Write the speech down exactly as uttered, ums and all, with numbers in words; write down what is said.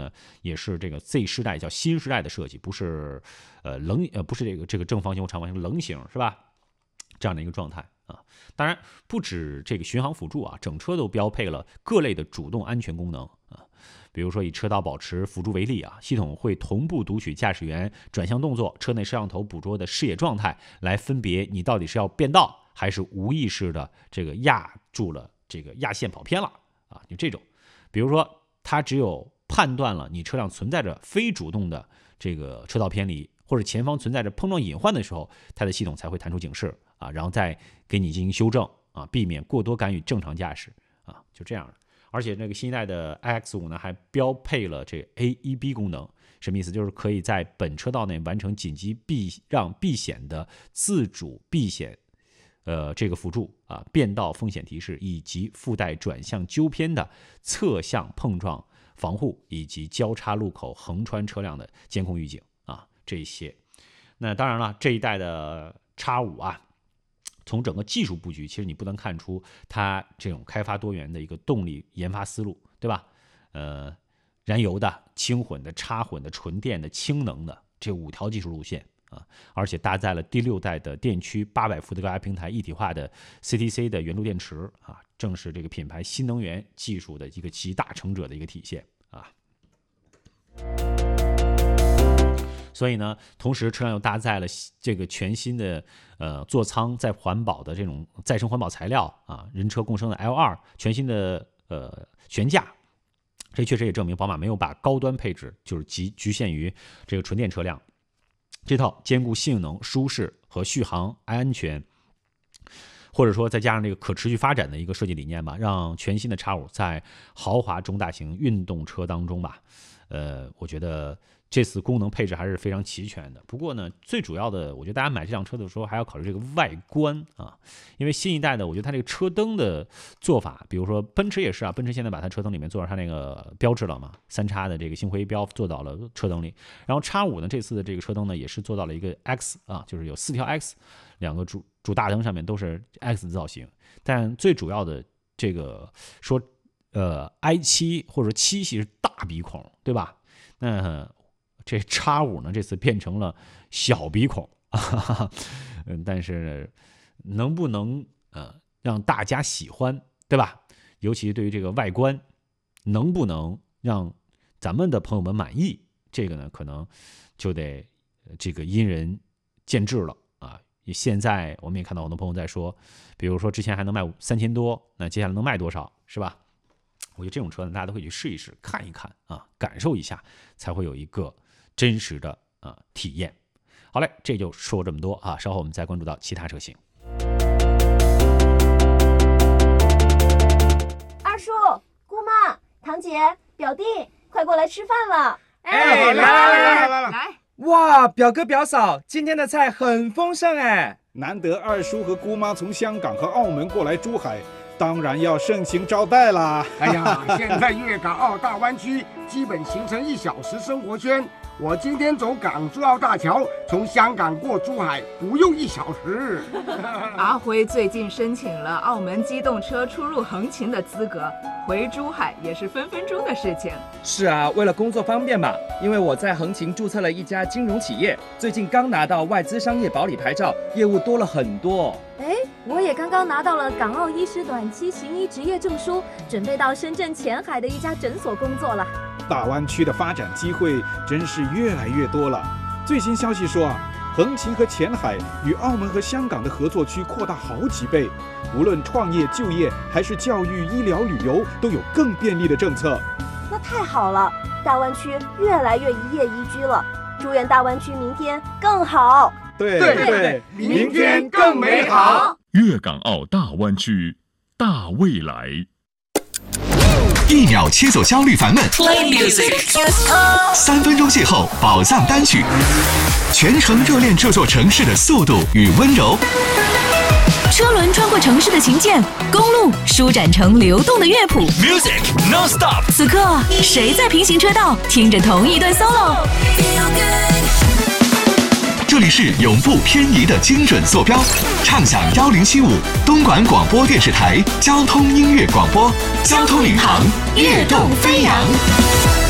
呢，也是这个 Z 世代叫新时代的设计，不是呃棱呃不是这个这个正方形或长方形棱形是吧？这样的一个状态啊。当然不止这个巡航辅助啊，整车都标配了各类的主动安全功能啊。比如说以车道保持辅助为例啊，系统会同步读取驾驶员转向动作、车内摄像头捕捉的视野状态，来分别你到底是要变道还是无意识的这个压住了这个压线跑偏了啊，就这种。比如说它只有判断了你车辆存在着非主动的这个车道偏离，或者前方存在着碰撞隐患的时候，它的系统才会弹出警示啊，然后再给你进行修正啊，避免过多干预正常驾驶啊，就这样的。而且那个新一代的 i X 五 呢，还标配了这个 A E B 功能，什么意思？就是可以在本车道内完成紧急避让避险的自主避险，呃，这个辅助啊，变道风险提示，以及附带转向纠偏的侧向碰撞防护，以及交叉路口横穿车辆的监控预警啊，这些。那当然了，这一代的 X 五 啊。从整个技术布局，其实你不能看出它这种开发多元的一个动力研发思路，对吧？呃，燃油的、轻混的、插混的、纯电的、氢能的这五条技术路线啊，而且搭载了第六代的电驱八百伏的高压平台一体化的 C T C 的圆柱电池啊，正是这个品牌新能源技术的一个集大成者的一个体现啊。所以呢，同时车辆又搭载了这个全新的呃座舱，在环保的这种再生环保材料啊，人车共生的 L 二，全新的呃悬架，这确实也证明宝马没有把高端配置就是局局限于这个纯电车辆，这套兼顾性能、舒适和续航安全，或者说再加上这个可持续发展的一个设计理念吧，让全新的 X 五 在豪华中大型运动车当中吧，呃，我觉得这次功能配置还是非常齐全的。不过呢，最主要的，我觉得大家买这辆车的时候还要考虑这个外观啊，因为新一代的，我觉得它这个车灯的做法，比如说奔驰也是啊，奔驰现在把它车灯里面做上它那个标志了嘛，三叉的这个星辉标做到了车灯里。然后 X 五 呢，这次的这个车灯呢，也是做到了一个 X 啊，就是有四条 X， 两个主主大灯上面都是 X 的造型。但最主要的这个说，呃 ，i 七 或者七系是大鼻孔，对吧？那这 X 五 呢，这次变成了小鼻孔，嗯，但是能不能呃让大家喜欢，对吧？尤其对于这个外观，能不能让咱们的朋友们满意，这个呢，可能就得这个因人见智了啊。现在我们也看到很多朋友在说，比如说之前还能卖三千多，那接下来能卖多少，是吧？我觉得这种车呢，大家都会去试一试，看一看啊，感受一下，才会有一个真实的啊、呃、体验。好嘞，这就说这么多啊，稍后我们再关注到其他车型。 二叔、姑妈、堂姐、表弟，快过来吃饭了！ 哎，来来来来来来！ 哇，表哥表嫂，今天的菜很丰盛哎！ 难得二叔和姑妈从香港和澳门过来珠海，当然要盛情招待啦！ 哎呀，现在粤港澳大湾区基本形成一小时生活圈。我今天走港珠澳大桥，从香港过珠海不用一小时。 阿辉最近申请了澳门机动车出入横琴的资格，回珠海也是分分钟的事情。 是啊，为了工作方便嘛，因为我在横琴注册了一家金融企业，最近刚拿到外资商业保理牌照，业务多了很多。 哎，我也刚刚拿到了港澳医师短期行医执业证书，准备到深圳前海的一家诊所工作了。 大湾区的发展机会真是越来越多了。最新消息说啊，横琴和前海与澳门和香港的合作区扩大好几倍，无论创业、就业还是教育、医疗、旅游，都有更便利的政策。 那太好了，大湾区越来越一夜宜居了。祝愿大湾区明天更好。 对对对，明天更美好。 粤港澳大湾区，大未来。 一秒切走焦虑烦闷 ，Play music， 三分钟邂逅宝藏单曲，全程热恋这座城市的速度与温柔。 车轮穿过城市的琴键，公路舒展成流动的乐谱。 Music non stop。 此刻，谁在平行车道听着同一段 solo？ 这里是永不偏移的精准坐标，畅享幺零七五东莞广播电视台交通音乐广播，交通领航，跃动飞扬。